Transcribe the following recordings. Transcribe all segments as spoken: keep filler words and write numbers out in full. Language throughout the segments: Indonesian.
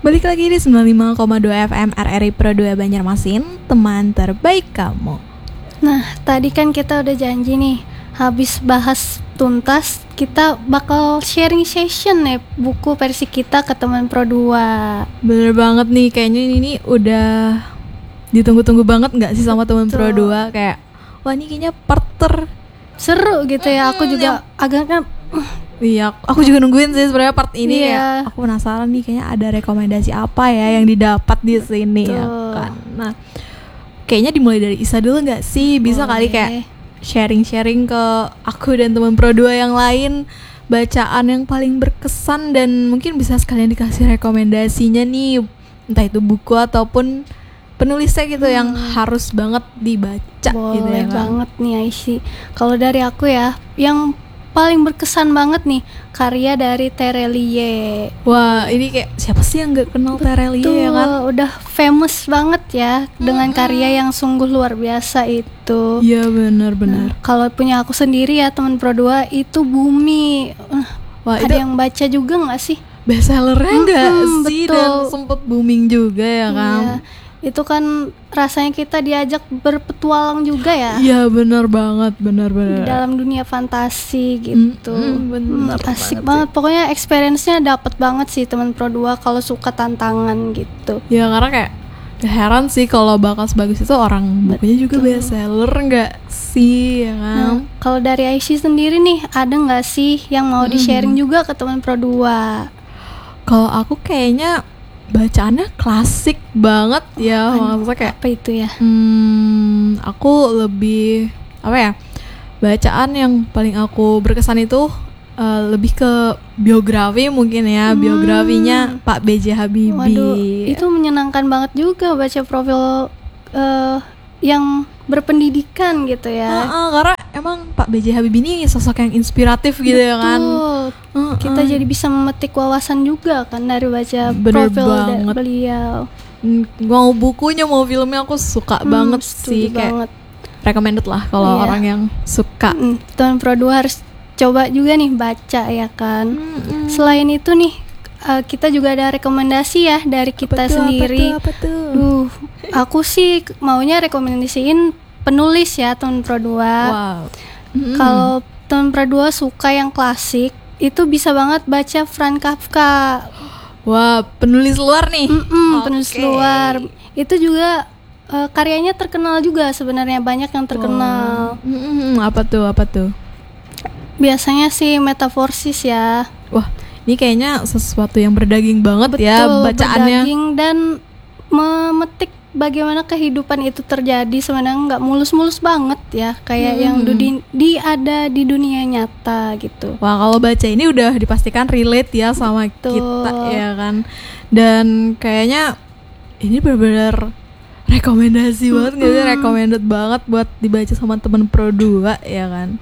Balik lagi di sembilan puluh lima koma dua F M R R I Pro dua Banjarmasin, teman terbaik kamu. Nah, tadi kan kita udah janji nih, habis bahas tuntas, kita bakal sharing session nih buku versi kita ke teman Pro dua. Bener banget nih, kayaknya ini nih udah ditunggu-tunggu banget gak sih sama teman Pro dua. Kayak, wah ini kayaknya part ter seru gitu ya, aku juga agaknya Iya, aku juga nungguin sih sebenarnya part ini iya. ya. Aku penasaran nih, kayaknya ada rekomendasi apa ya yang didapat di sini ya kan. Nah, kayaknya dimulai dari Isa dulu nggak sih? Bisa Boleh. Kali kayak sharing-sharing ke aku dan teman Pro dua yang lain bacaan yang paling berkesan, dan mungkin bisa sekalian dikasih rekomendasinya nih, entah itu buku ataupun penulisnya gitu hmm. yang harus banget dibaca. Boleh gitu ya kan? banget nih Aisyah. Kalau dari aku ya, yang paling berkesan banget nih karya dari Terelie. Wah, ini kayak siapa sih yang gak kenal Terelie ya kan? Udah famous banget ya dengan hmm. karya yang sungguh luar biasa itu. Iya benar-benar. Nah, kalau punya aku sendiri ya teman Pro dua itu Bumi. Wah, ada itu yang baca juga nggak sih? Bestsellernya nggak hmm, sih? Betul. Dan sempet booming juga ya kan? Iya. Itu kan rasanya kita diajak berpetualang juga ya. Iya benar banget, benar-benar. Di dalam dunia fantasi gitu. Mm, bener hmm, asik banget, banget. Pokoknya experience-nya dapet banget sih teman Pro dua kalau suka tantangan gitu. Ya karena kayak gak heran sih kalau Bakas Bagus itu orang bukunya juga bestseller nggak sih ya kan? Nah, kalau dari Aisyah sendiri nih, ada nggak sih yang mau di-sharing mm. juga ke teman Pro dua? Kalau aku kayaknya bacaannya klasik banget ya, maksudnya kayak apa itu ya? Hmm, aku lebih apa ya? Bacaan yang paling aku berkesan itu uh, lebih ke biografi mungkin ya, hmm. biografinya Pak B J Habibie. Waduh, itu menyenangkan banget juga baca profil uh, yang berpendidikan gitu ya. Uh, uh, karena emang Pak B J Habibie ini sosok yang inspiratif gitu. Betul. Ya kan. Uh, Kita uh. jadi bisa memetik wawasan juga kan dari baca Bener profil banget. da- beliau. Mau bukunya mau filmnya aku suka hmm, banget sih, kayak recommended lah kalau iya. orang yang suka. Hmm, teman Pro dua harus coba juga nih baca ya kan. Hmm, hmm. Selain itu nih uh, kita juga ada rekomendasi ya dari kita apa tuh, sendiri. Apa tuh, apa tuh? Duh, aku sih maunya rekomendasiin penulis ya teman Pro dua. Wow. Mm-hmm. Kalau teman Pro dua suka yang klasik, itu bisa banget baca Franz Kafka. Wah, penulis luar nih. Okay. Penulis luar. Itu juga uh, karyanya terkenal juga sebenarnya, banyak yang terkenal. Wow. Mm-hmm. Apa tuh? Apa tuh? Biasanya sih Metaforsis ya. Wah, ini kayaknya sesuatu yang berdaging banget. Betul, ya bacaannya. Berdaging dan memetik bagaimana kehidupan itu terjadi, sebenarnya nggak mulus-mulus banget ya, kayak hmm. yang di, di ada di dunia nyata gitu. Wah, kalau baca ini udah dipastikan relate ya sama Betul. kita ya kan. Dan kayaknya ini benar-benar rekomendasi banget, nggak sih? Recommended banget buat dibaca sama teman Pro dua ya kan.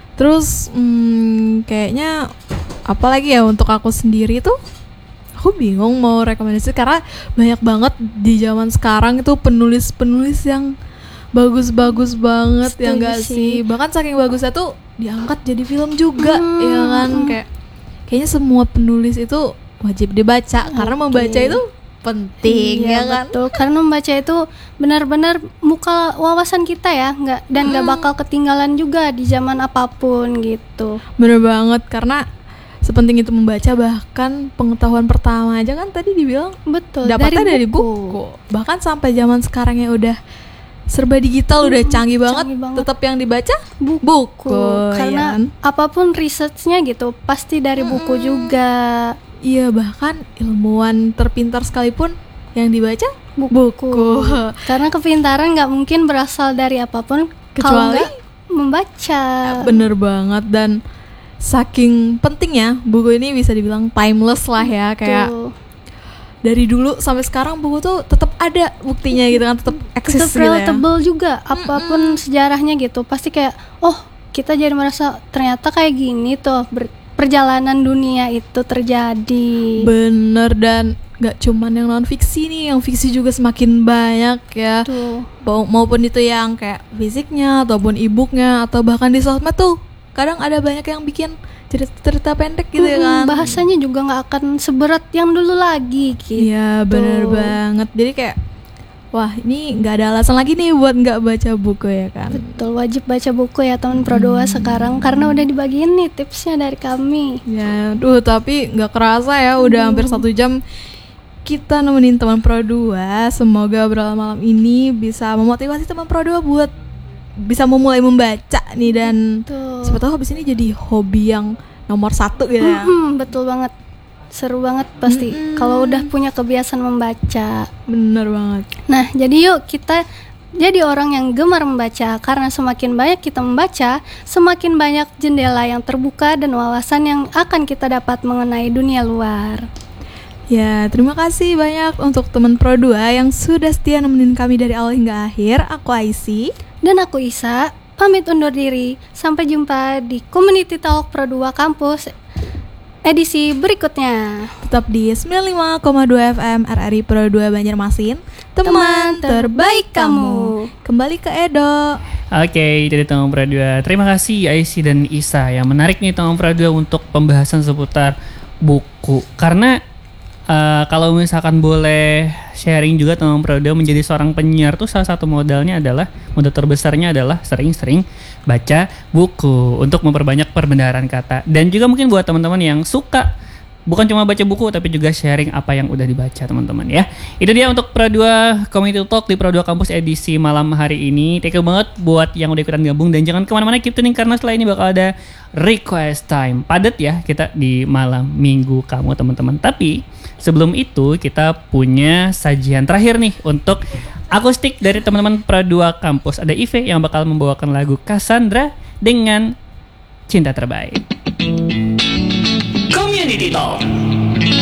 Terus hmm, kayaknya apalagi ya untuk aku sendiri tuh, aku bingung mau rekomendasi karena banyak banget di zaman sekarang itu penulis-penulis yang bagus-bagus banget. Setuju ya enggak sih? Bahkan saking bagusnya tuh diangkat jadi film juga hmm. ya kan. Kayak kayaknya semua penulis itu wajib dibaca okay. karena membaca itu penting iya, ya kan. Betul. Karena membaca itu benar-benar muka wawasan kita ya, nggak dan nggak hmm. bakal ketinggalan juga di zaman apapun gitu. Bener banget, karena sepenting itu membaca, bahkan pengetahuan pertama aja kan tadi dibilang betul dapatnya dari, dari buku. buku. Bahkan sampai zaman sekarang yang udah serba digital, hmm, udah canggih banget, banget. Tetap yang dibaca buku, buku karena ya. Apapun researchnya gitu pasti dari hmm. buku juga. Iya, bahkan ilmuwan terpintar sekalipun yang dibaca buku, buku. Karena kepintaran nggak mungkin berasal dari apapun kecuali membaca. Bener banget. Dan saking pentingnya buku ini bisa dibilang timeless lah ya. Betul. Kayak dari dulu sampai sekarang buku tuh tetap ada buktinya gitu kan, tetap eksis tetap gitu relatable ya. juga apapun Mm-mm. sejarahnya gitu. Pasti kayak oh kita jadi merasa ternyata kayak gini tuh ber- perjalanan dunia itu terjadi. Bener, dan gak cuman yang non fiksi nih, yang fiksi juga semakin banyak ya. Tuh. Maupun itu yang kayak fisiknya ataupun e-booknya atau bahkan di sosmed tuh kadang ada banyak yang bikin cerita-cerita pendek gitu Mm-mm, kan. bahasanya juga nggak akan seberat yang dulu lagi gitu. Iya bener banget. Jadi kayak wah ini nggak ada alasan lagi nih buat nggak baca buku ya kan. Betul, wajib baca buku ya teman Pro dua Hmm. sekarang karena udah dibagiin nih tipsnya dari kami. Ya, duh tapi nggak kerasa ya udah hampir satu jam kita nemenin teman Pro dua. Semoga obrolan malam ini bisa memotivasi teman Pro dua buat bisa memulai membaca nih dan Tuh. siapa tahu habis ini jadi hobi yang nomor satu gitu ya. Mhm, betul banget. Seru banget pasti Mm-mm. kalau udah punya kebiasaan membaca. Bener banget. Nah, jadi yuk kita jadi orang yang gemar membaca karena semakin banyak kita membaca, semakin banyak jendela yang terbuka dan wawasan yang akan kita dapat mengenai dunia luar. Ya, terima kasih banyak untuk teman Pro dua yang sudah setia nemenin kami dari awal hingga akhir. Aku Aisy. Dan aku Isa, pamit undur diri. Sampai jumpa di Community Talk Pro dua Kampus edisi berikutnya. Tetap di sembilan puluh lima koma dua F M R R I Pro dua Banjarmasin. Teman, Teman terbaik terbaik kamu. kamu. Kembali ke Edo. Oke, jadi teman Pro dua. Terima kasih Aisy dan Isa. Yang menarik nih teman Pro dua untuk pembahasan seputar buku. Karena uh, kalau misalkan boleh sharing juga teman Pro dua, menjadi seorang penyiar tuh salah satu modalnya adalah, modal terbesarnya adalah sering-sering baca buku untuk memperbanyak perbendaharaan kata. Dan juga mungkin buat teman-teman yang suka bukan cuma baca buku tapi juga sharing apa yang udah dibaca teman-teman ya. Itu dia untuk Pro dua Community Talk di Pro dua Kampus edisi malam hari ini. Thank you banget buat yang udah ikutan gabung dan jangan kemana-mana, keep tuning karena setelah ini bakal ada request time. Padat ya kita di malam minggu kamu teman-teman. Tapi sebelum itu kita punya sajian terakhir nih untuk akustik dari teman-teman Pro dua Kampus. Ada Ive yang bakal membawakan lagu Cassandra dengan Cinta Terbaik. Community Talk.